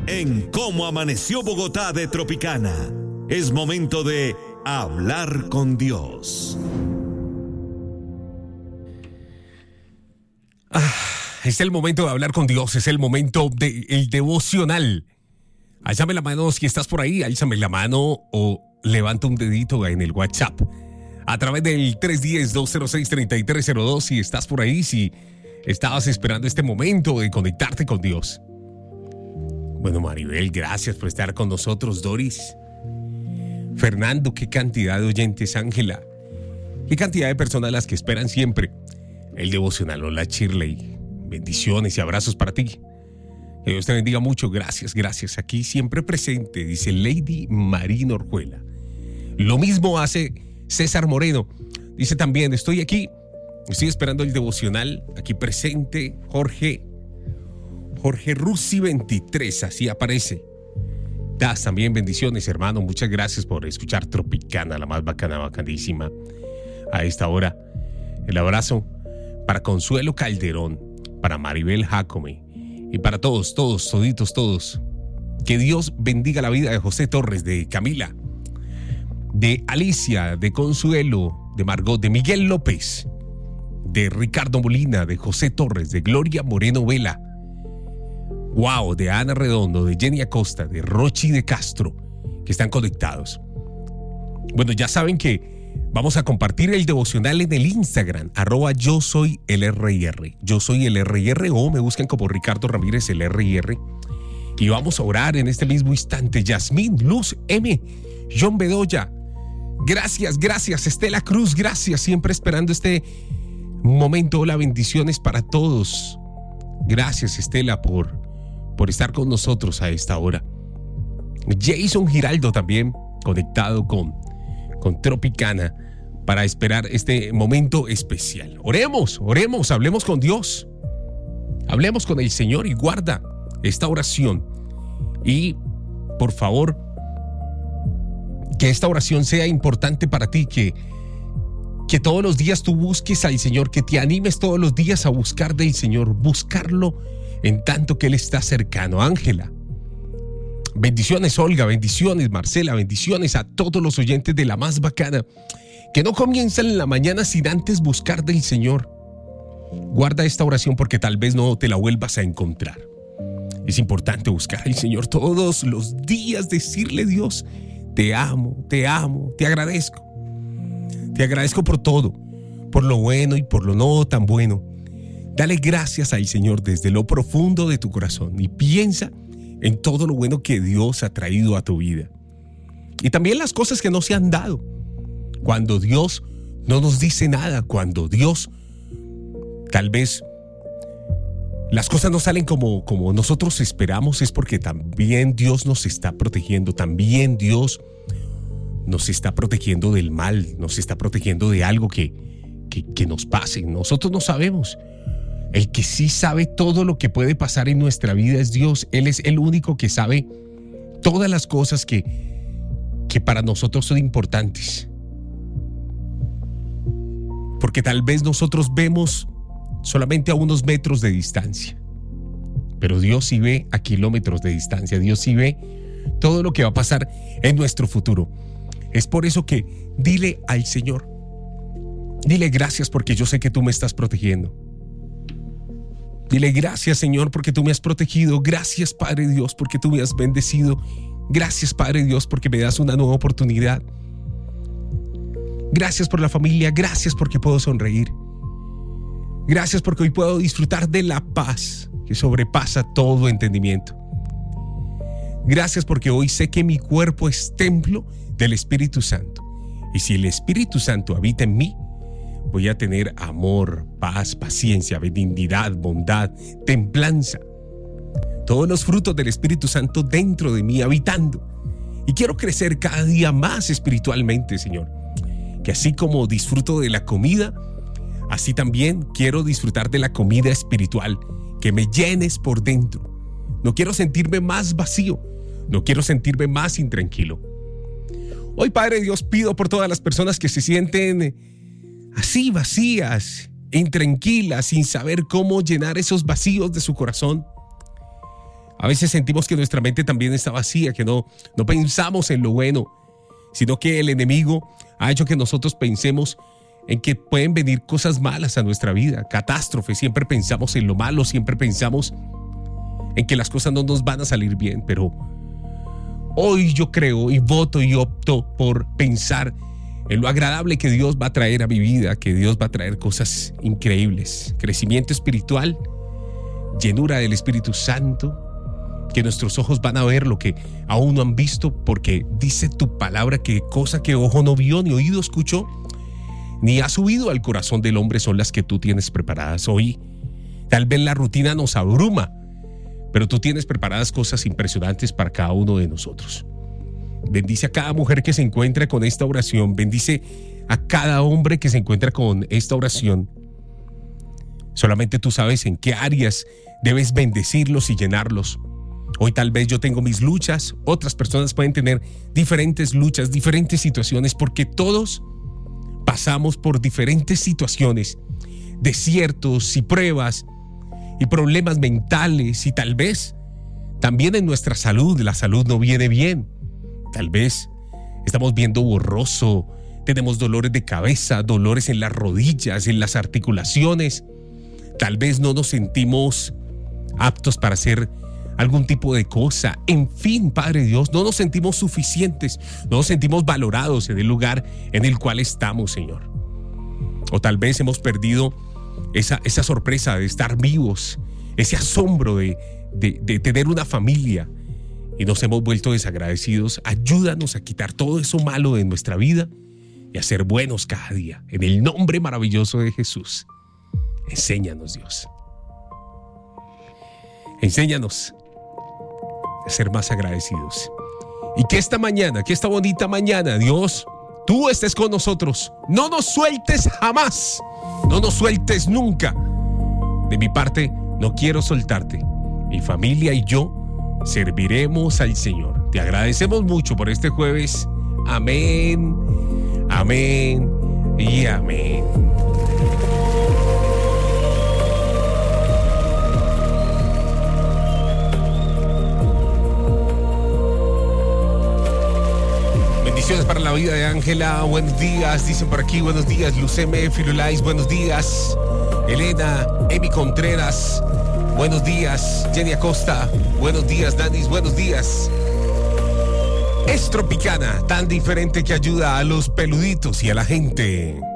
En Cómo Amaneció Bogotá de Tropicana. Es momento de hablar con Dios. Es el momento de hablar con Dios, es el momento del devocional. Álzame la mano si estás por ahí, álzame la mano o levanta un dedito en el WhatsApp. A través del 310-206-3302 si estás por ahí, si estabas esperando este momento de conectarte con Dios. Bueno, Maribel, gracias por estar con nosotros. Doris, Fernando, qué cantidad de oyentes. Ángela, qué cantidad de personas las que esperan siempre el devocional. Hola, Shirley, bendiciones y abrazos para ti. Que Dios te bendiga mucho. Gracias, gracias. Aquí siempre presente, dice Lady Marina Orjuela. Lo mismo hace César Moreno. Dice también, estoy aquí, estoy esperando el devocional. Aquí presente Jorge Russi 23, así aparece. Das también bendiciones, hermano. Muchas gracias por escuchar Tropicana, la más bacana, bacanísima. A esta hora, el abrazo para Consuelo Calderón, para Maribel Jacome y para todos. Que Dios bendiga la vida de José Torres, de Camila, de Alicia, de Consuelo, de Margot, de Miguel López, de Ricardo Molina, de José Torres, de Gloria Moreno Vela. Wow, de Ana Redondo, de Jenny Acosta, de Rochi de Castro, que están conectados. Bueno, ya saben que vamos a compartir el devocional en el Instagram, @yo soy el RIR. Yo soy el RIR, o me buscan como Ricardo Ramírez el RIR. Y vamos a orar en este mismo instante. Yasmín, Luz, M, John Bedoya. Gracias, Estela Cruz, gracias. Siempre esperando este momento. Hola, bendiciones para todos. Gracias, Estela, por estar con nosotros a esta hora. Jason Giraldo también conectado con Tropicana para esperar este momento especial. Oremos, hablemos con Dios. Hablemos con el Señor y guarda esta oración. Y, por favor, que esta oración sea importante para ti, que todos los días tú busques al Señor, que te animes todos los días a buscar del Señor, buscarlo en tanto que Él está cercano. Ángela, bendiciones. Olga, bendiciones. Marcela, bendiciones a todos los oyentes de la más bacana, que no comienzan en la mañana sin antes buscar del Señor. Guarda esta oración porque tal vez no te la vuelvas a encontrar. Es importante buscar al Señor todos los días, decirle: Dios, te amo, te agradezco. Te agradezco por todo, por lo bueno y por lo no tan bueno. Dale gracias al Señor desde lo profundo de tu corazón y piensa en todo lo bueno que Dios ha traído a tu vida. Y también las cosas que no se han dado. Cuando Dios no nos dice nada, cuando Dios tal vez las cosas no salen como nosotros esperamos, es porque también Dios nos está protegiendo, también Dios nos está protegiendo del mal, nos está protegiendo de algo que nos pase. Nosotros no sabemos. El que sí sabe todo lo que puede pasar en nuestra vida es Dios. Él es el único que sabe todas las cosas que para nosotros son importantes. Porque tal vez nosotros vemos solamente a unos metros de distancia, pero Dios sí ve a kilómetros de distancia. Dios sí ve todo lo que va a pasar en nuestro futuro. Es por eso que dile al Señor, dile gracias porque yo sé que tú me estás protegiendo. Dile gracias, Señor, porque tú me has protegido. Gracias, Padre Dios, porque tú me has bendecido. Gracias, Padre Dios, porque me das una nueva oportunidad. Gracias por la familia. Gracias porque puedo sonreír. Gracias porque hoy puedo disfrutar de la paz que sobrepasa todo entendimiento. Gracias porque hoy sé que mi cuerpo es templo del Espíritu Santo. Y si el Espíritu Santo habita en mí, voy a tener amor, paz, paciencia, benignidad, bondad, templanza. Todos los frutos del Espíritu Santo dentro de mí habitando. Y quiero crecer cada día más espiritualmente, Señor. Que así como disfruto de la comida, así también quiero disfrutar de la comida espiritual. Que me llenes por dentro. No quiero sentirme más vacío. No quiero sentirme más intranquilo. Hoy, Padre Dios, pido por todas las personas que se sienten así vacías, intranquilas, sin saber cómo llenar esos vacíos de su corazón. A veces sentimos que nuestra mente también está vacía, que no pensamos en lo bueno, sino que el enemigo ha hecho que nosotros pensemos en que pueden venir cosas malas a nuestra vida, catástrofes. Siempre pensamos en lo malo, siempre pensamos en que las cosas no nos van a salir bien, pero hoy yo creo y voto y opto por pensar en lo agradable que Dios va a traer a mi vida, que Dios va a traer cosas increíbles, crecimiento espiritual, llenura del Espíritu Santo, que nuestros ojos van a ver lo que aún no han visto, porque dice tu palabra que cosa que ojo no vio, ni oído escuchó, ni ha subido al corazón del hombre son las que tú tienes preparadas hoy. Tal vez la rutina nos abruma, pero tú tienes preparadas cosas impresionantes para cada uno de nosotros. Bendice a cada mujer que se encuentra con esta oración. Bendice a cada hombre que se encuentra con esta oración. Solamente tú sabes en qué áreas debes bendecirlos y llenarlos. Hoy tal vez yo tengo mis luchas, otras personas pueden tener diferentes luchas, diferentes situaciones, porque todos pasamos por diferentes situaciones, desiertos y pruebas y problemas mentales, y tal vez también en nuestra salud, la salud no viene bien. Tal vez estamos viendo borroso, tenemos dolores de cabeza, dolores en las rodillas, en las articulaciones. Tal vez no nos sentimos aptos para hacer algún tipo de cosa. En fin, Padre Dios, no nos sentimos suficientes, no nos sentimos valorados en el lugar en el cual estamos, Señor. O tal vez hemos perdido esa sorpresa de estar vivos, ese asombro de tener una familia, y nos hemos vuelto desagradecidos. Ayúdanos a quitar todo eso malo de nuestra vida y a ser buenos cada día. En el nombre maravilloso de Jesús. Enséñanos, Dios. Enséñanos a ser más agradecidos. Y que esta mañana, que esta bonita mañana, Dios, tú estés con nosotros. No nos sueltes jamás. No nos sueltes nunca. De mi parte, no quiero soltarte. Mi familia y yo serviremos al Señor. Te agradecemos mucho por este jueves. Amén, amén y amén. Bendiciones para la vida de Ángela. Buenos días, dicen por aquí. Buenos días, Luceme Firulais. Buenos días, Elena, Emi Contreras. Buenos días, Jenny Acosta. Buenos días, Danis. Buenos días. Es Tropicana, tan diferente que ayuda a los peluditos y a la gente.